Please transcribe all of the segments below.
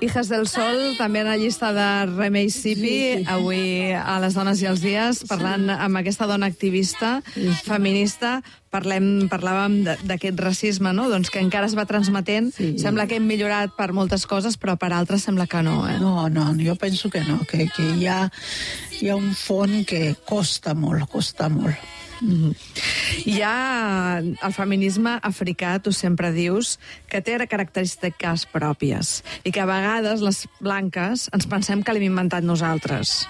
Hijas del Sol, també en la llista de Remei Sipi, avui a Les Dones i els Dies, parlant amb aquesta dona activista, feminista, parlàvem d'aquest racisme, no? Doncs que encara es va transmetent. Sembla que hem millorat per moltes coses, però per altres sembla que no, eh? No, jo penso que no, que hi ha un fons que costa molt. Hi ha el feminisme africà, tu sempre dius, que té característiques pròpies i que a vegades les blanques ens pensem que l'hem inventat nosaltres.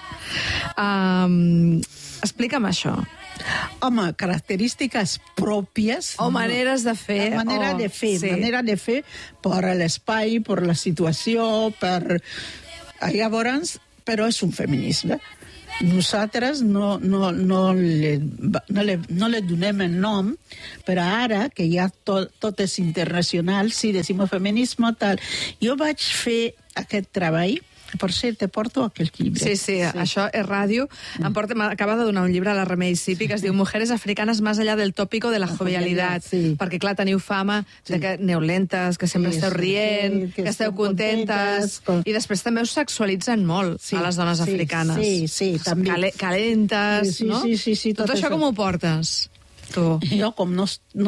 Explica'm això. Home, característiques pròpies... O maneres de fer. Manera de fer per l'espai, per la situació, per... Llavors, però és un feminisme. Nosaltres no le donem el nom, però ara que ja tot és internacional, sí, decim feminisme, tal. Jo vaig fer aquest treball. Per cert, te porto aquell llibre. Sí, això és ràdio. M'acaba de donar un llibre a la Remei Sipi que es diu Mujeres africanas más allá del tópico de la jovialidad. Perquè, clar, teniu fama de que aneu lentes, que sempre esteu rient, que esteu contentes, i després també us sexualitzen molt a les dones africanes. Sí, també. Calentes, no? Sí. Tot això com ho portes, tu? Jo, com no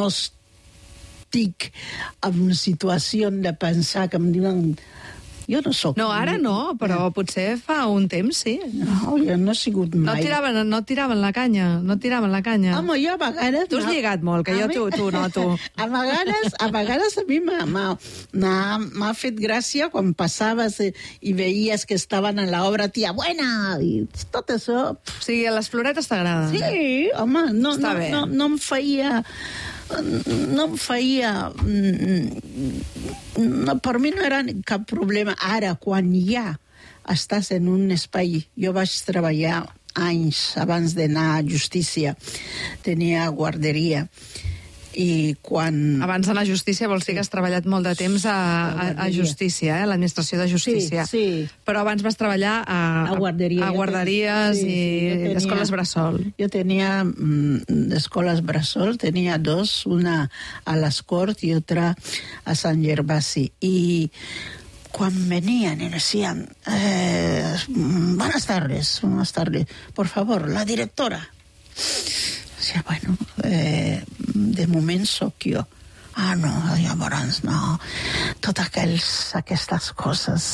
estic en una situació de pensar que em diuen... Jo no soc... No, ara no, però potser fa un temps, sí. No, jo no he sigut mai... No tiraven la canya, Home, jo a vegades... Tu has lligat molt, que jo tu no. A vegades a mi m'ha fet gràcia quan passaves i veies que estaven en l'obra Tia Buena, i tot això... O sigui, les floretes t'agraden? Sí, home, no em feia... per mi no era cap problema. Ara, quan ja estàs en un espai... Jo vaig treballar anys abans d'anar a justícia. Tenia guarderia. I quan... Abans d'anar a justícia vols dir que has treballat molt de temps a justícia, a l'administració de justícia. Sí. Però abans vas treballar a guarderies i escoles bressol. Jo tenia escoles bressol, tenia dos, una a les Corts i altra a Sant Gervasi. I quan venien i decían, buenas tardes, por favor, la directora. Sí, bueno, de moment sóc jo. No, llavors no. Totes aquestes coses.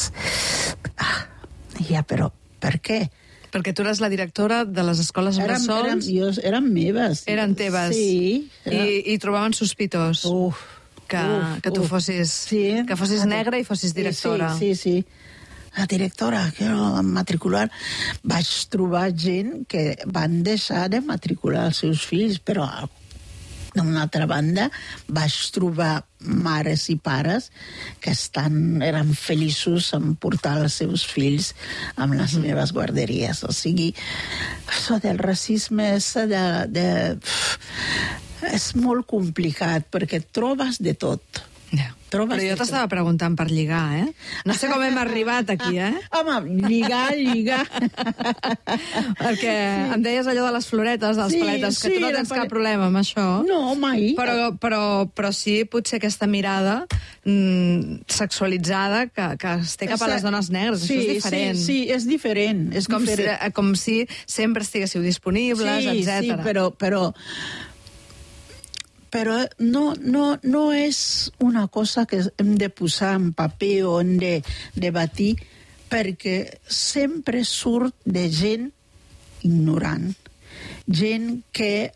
Ja, però per què? Perquè tu eres la directora de les escoles bressols. Eren meves. Eren teves. Sí. I trobaven sospitós que tu fossis negra i fossis directora. Sí. La directora, quiero matricular. Vaig trobar gent que van deixar de matricular els seus fills, però d'una altra banda vaig trobar mares i pares que eren feliços en portar els seus fills amb les meves guarderies. O sigui, això del racisme és molt complicat perquè trobes de tot. Però jo t'estava preguntant per lligar, No sé com hem arribat aquí, Home, lligar. Perquè em deies allò de les floretes, dels paletes, que tu no tens cap problema amb això. No, mai. Però sí, potser aquesta mirada sexualitzada que es té cap a les dones negres. Això és diferent. Sí, és diferent. És com si sempre estiguéssiu disponibles, etc. Sí, però no és una cosa que hem de posar en paper o hem de debatir, perquè sempre surt de gent ignorant, gent que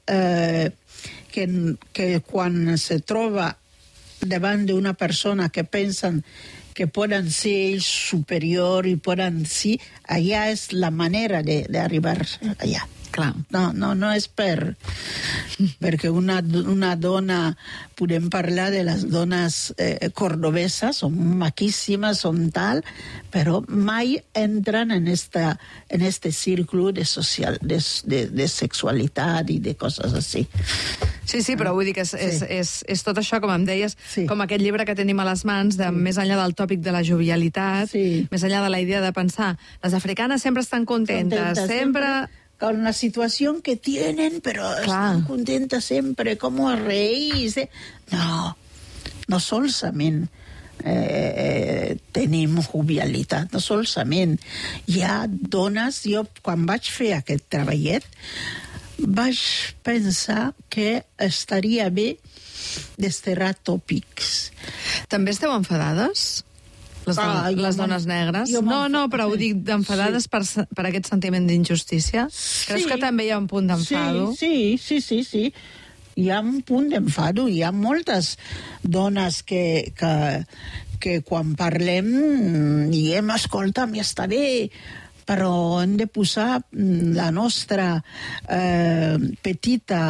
quan se troba davant d'una persona que pensen que poden ser ells superior i poden ser, allà és la manera d'arribar allà. Clar. No és perquè una dona, podem parlar de les dones cordobeses, són maquíssimes, són tal, però mai entren en este círculo de sexualitat i de coses així. Sí, però vull dir que és tot això, com em deies, com aquest llibre que tenim a les mans, de més enllà del tòpic de la jovialitat, més enllà de la idea de pensar, les africanes sempre estan contentes, sempre... Con la situación que tienen, pero están contentas siempre, como reís. No solament tenim jovialitat, no solament. Hi ha dones, jo quan vaig fer aquest treballet vaig pensar que estaria bé desterrar tòpics. També esteu enfadades? Les dones negres? No, però ho dic d'enfadades per aquest sentiment d'injustícia? Creus que també hi ha un punt d'enfado? Sí. Hi ha un punt d'enfado. Hi ha moltes dones que quan parlem diem, escolta, ja està bé, però hem de posar la nostra petita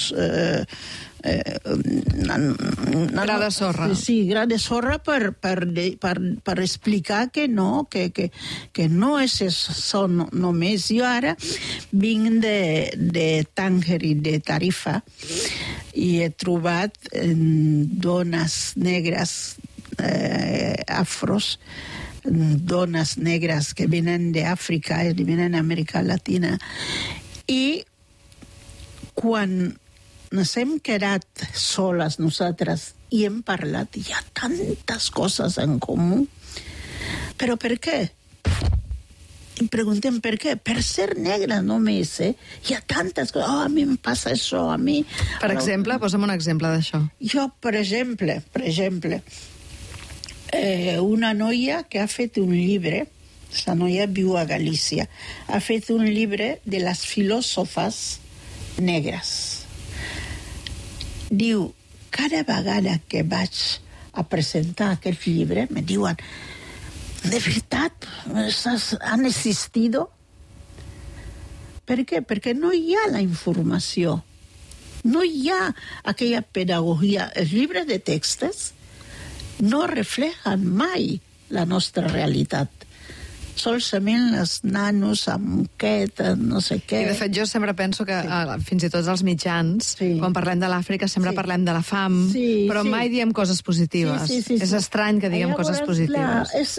gra de sorra. Sí, gra de sorra per explicar que no, que no és això només. Jo ara vinc de Tànger i de Tarifa i he trobat dones negres afros, dones negres que venen d'Àfrica i venen d'Amèrica Latina, i quan ens hem quedat soles nosaltres i hem parlat, hi ha tantes coses en comú. Però per què? I preguntem per què. Per ser negra només, hi ha tantes coses. A mi em passa això, a mi... Per exemple, posa'm un exemple d'això. Jo, per exemple, una noia que ha fet un llibre, la noia viu a Galícia, ha fet un llibre de les filòsofes negres. Diu, cada vegada que vaig a presentar aquest llibre, me diuen, ¿de veritat han existido? Per què? Perquè no hi ha la informació. No hi ha aquella pedagogia. Els llibres de textos no reflejen mai la nostra realitat. Solament les nanos amb moquetes, no sé què. I de fet jo sempre penso que fins i tot els mitjans, quan parlem de l'Àfrica sempre parlem de la fam, però mai diem coses positives. És estrany que diguem coses positives.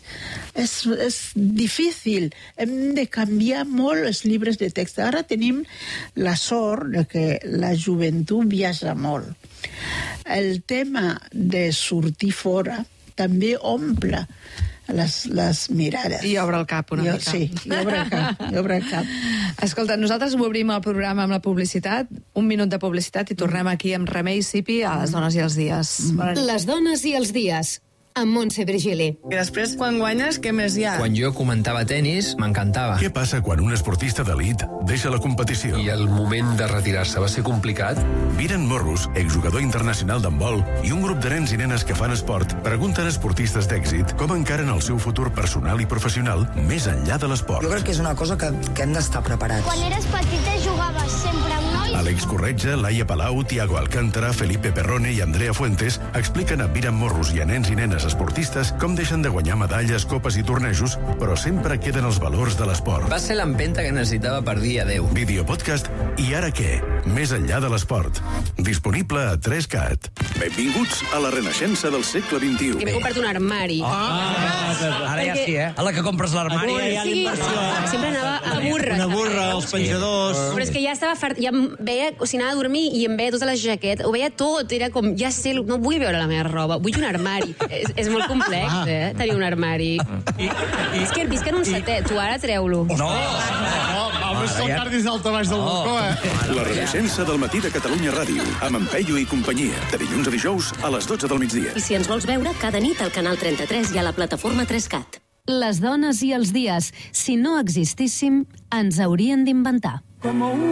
És difícil. Hem de canviar molt els llibres de text. Ara tenim la sort de que la joventut viatja molt. El tema de sortir fora també omple les mirades. I obre el cap una mica. Sí, i obre el cap. Escolta, nosaltres obrim el programa amb la publicitat, un minut de publicitat i tornem aquí amb Remei Sipi a Les dones i els dies. Les dones i els dies, amb Montse Virgili. I després, quan guanyes, què més hi ha? Quan jo comentava tenis, m'encantava. Què passa quan un esportista d'elit deixa la competició? I el moment de retirar-se va ser complicat? Viren Morros, exjugador internacional d'handbol, i un grup de nens i nenes que fan esport pregunten a esportistes d'èxit com encaren el seu futur personal i professional més enllà de l'esport. Jo crec que és una cosa que hem d'estar preparats. Quan eres petita jugaves sempre amb nois? Àlex Corretja, Laia Palau, Tiago Alcántara, Felipe Perrone i Andrea Fuentes expliquen a Viren Morros i a nens i nenes esportistes com deixen de guanyar medalles, copes i tornejos, però sempre queden els valors de l'esport. Va ser l'empenta que necessitava per dir adeu. Videopodcast I ara què? Més enllà de l'esport. Disponible a 3CAT. Benvinguts a la renaixença del segle XXI. I m'he comprat un armari. Ara ja sí, a la que compres l'armari. Sempre anava a burra. Una burra, els penjadors... Però és que ja estava fart, ja em veia, o sigui, anava a dormir i em veia totes les jaquetes, ho veia tot, era com, ja sé, no vull veure la meva roba, vull un armari. És molt complex, tenir un armari. És que visc en un setè, tu ara treu-lo. No, home, és que el cardis d'alta baix del balcó, La renaixença del matí de Catalunya Ràdio, amb en Peyu i companyia, de dilluns a dijous a les 12 del migdia. I si ens vols veure, cada nit al canal 33 i a la plataforma 3CAT. Les dones i els dies, si no existíssim, ens haurien d'inventar.